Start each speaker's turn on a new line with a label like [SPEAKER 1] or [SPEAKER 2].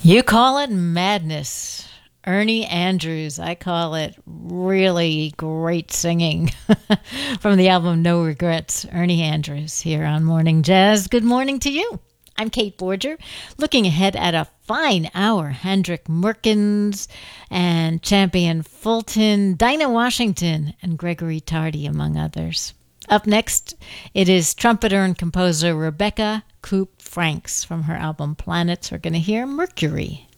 [SPEAKER 1] You call it madness. Ernie Andrews. I call it really great singing from the album No Regrets. Ernie Andrews here on Morning Jazz. Good morning to you. I'm Kate Borger, looking ahead at a fine hour. Hendrik Merkins and Champion Fulton, Dinah Washington, and Gregory Tardy, among others. Up next, it is trumpeter and composer Rebecca Coop Franks from her album Planets. We're going to hear Mercury.